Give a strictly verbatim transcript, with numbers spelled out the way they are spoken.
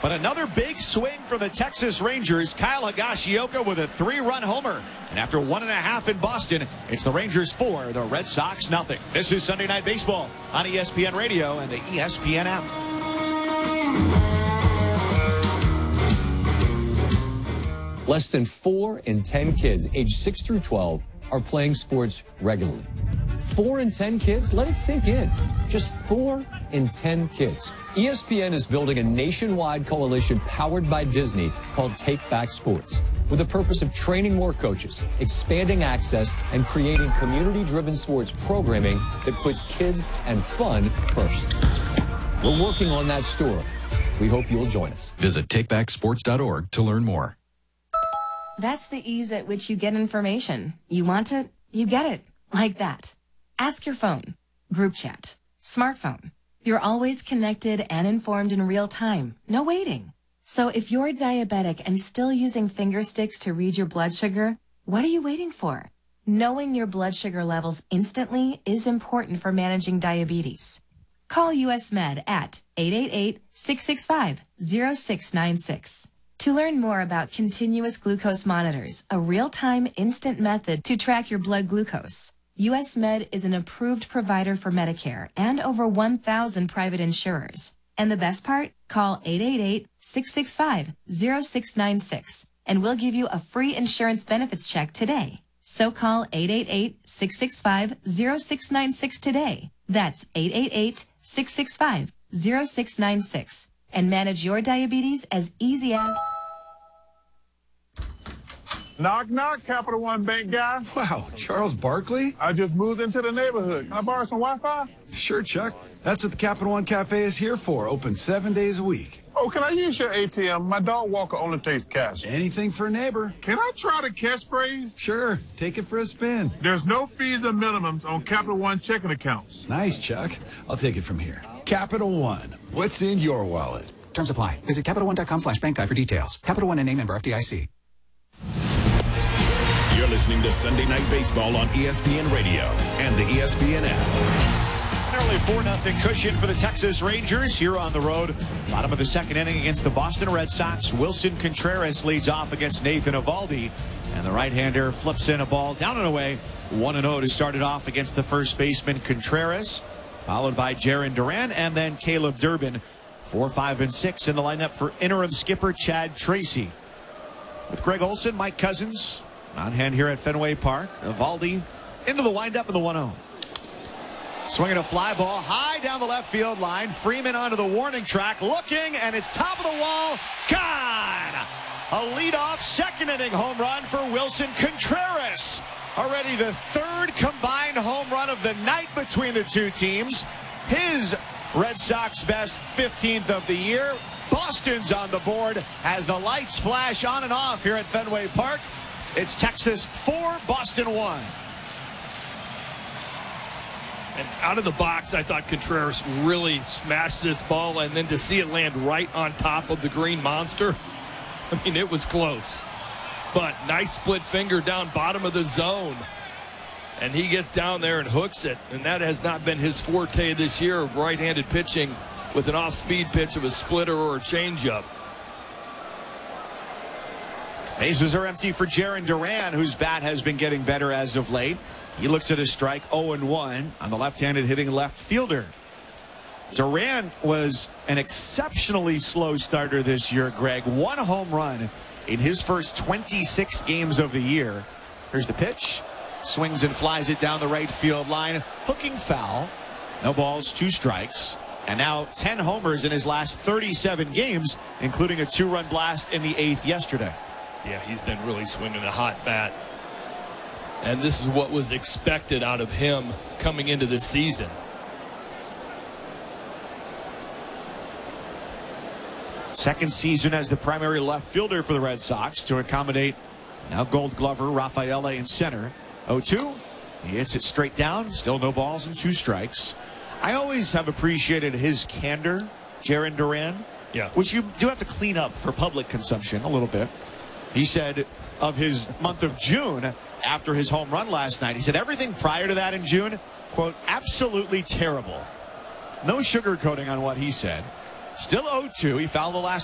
But another big swing from the Texas Rangers. Kyle Higashioka with a three-run homer. And after one and a half in Boston, it's the Rangers four, the Red Sox nothing. This is Sunday Night Baseball on E S P N Radio and the E S P N app. Less than four in ten kids aged six through twelve are playing sports regularly. Four in ten kids? Let it sink in. Just four in ten kids. E S P N is building a nationwide coalition powered by Disney called Take Back Sports, with the purpose of training more coaches, expanding access, and creating community-driven sports programming that puts kids and fun first. We're working on that story. We hope you'll join us. Visit take back sports dot org to learn more. That's the ease at which you get information. You want it, you get it. Like that. Ask your phone. Group chat. Smartphone. You're always connected and informed in real time. No waiting. So if you're diabetic and still using finger sticks to read your blood sugar, what are you waiting for? Knowing your blood sugar levels instantly is important for managing diabetes. Call U S Med at eight eight eight, six six five, zero six nine six. To learn more about continuous glucose monitors, a real-time instant method to track your blood glucose, U S Med is an approved provider for Medicare and over one thousand private insurers. And the best part? Call eight eight eight, six six five, zero six nine six and we'll give you a free insurance benefits check today. So call eight eight eight, six six five, zero six nine six today. That's eight eight eight, six six five, zero six nine six. And manage your diabetes as easy as... Knock, knock, Capital One Bank guy. Wow, Charles Barkley? I just moved into the neighborhood. Can I borrow some Wi-Fi? Sure, Chuck. That's what the Capital One Cafe is here for, open seven days a week. Oh, can I use your A T M? My dog walker only takes cash. Anything for a neighbor. Can I try the catchphrase? Sure, take it for a spin. There's no fees or minimums on Capital One checking accounts. Nice, Chuck. I'll take it from here. Capital One. What's in your wallet? Terms apply. Visit Capital One dot com slash bank guide for details. Capital One and a member F D I C. You're listening to Sunday Night Baseball on E S P N Radio and the E S P N app. Nearly four nothing cushion for the Texas Rangers here on the road. Bottom of the second inning against the Boston Red Sox. Wilson Contreras leads off against Nathan Eovaldi. And the right-hander flips in a ball down and away. one and oh to start it off against the first baseman Contreras, followed by Jarren Duran and then Caleb Durbin. Four, five, and six in the lineup for interim skipper Chad Tracy. With Greg Olson, Mike Cousins on hand here at Fenway Park. Eovaldi into the windup of the one oh. Swinging a fly ball high down the left field line. Freeman onto the warning track, looking, and it's top of the wall. Gone! A leadoff second inning home run for Wilson Contreras. Already the third combined home run of the night between the two teams. His Red Sox best fifteenth of the year. Boston's on the board as the lights flash on and off here at Fenway Park. It's Texas four, Boston one. And out of the box, I thought Contreras really smashed this ball, and then to see it land right on top of the green monster, I mean, it was close. But nice split finger down bottom of the zone. And he gets down there and hooks it. And that has not been his forte this year of right-handed pitching with an off-speed pitch of a splitter or a changeup. Bases are empty for Jarren Duran, whose bat has been getting better as of late. He looks at a strike oh and one on the left-handed hitting left fielder. Duran was an exceptionally slow starter this year, Greg. One home run in his first twenty-six games of the year. Here's the pitch. Swings and flies it down the right field line. Hooking foul. No balls, two strikes. And now ten homers in his last thirty-seven games, including a two-run blast in the eighth yesterday. Yeah, he's been really swinging a hot bat. And this is what was expected out of him coming into this season. Second season as the primary left fielder for the Red Sox to accommodate now Gold Glover Rafaela in center. oh two. He hits it straight down. Still no balls and two strikes. I always have appreciated his candor, Jarren Duran. Yeah. Which you do have to clean up for public consumption a little bit. He said of his month of June after his home run last night, he said everything prior to that in June, quote, absolutely terrible. No sugarcoating on what he said. Still oh two. He fouled the last